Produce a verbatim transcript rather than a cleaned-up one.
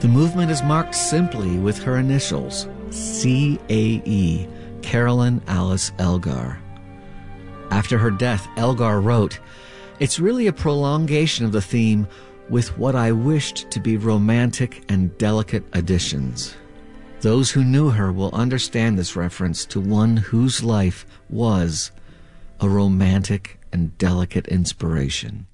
The movement is marked simply with her initials, C A E, Carolyn Alice Elgar. After her death, Elgar wrote, "It's really a prolongation of the theme with what I wished to be romantic and delicate additions." Those who knew her will understand this reference to one whose life was a romantic and delicate inspiration.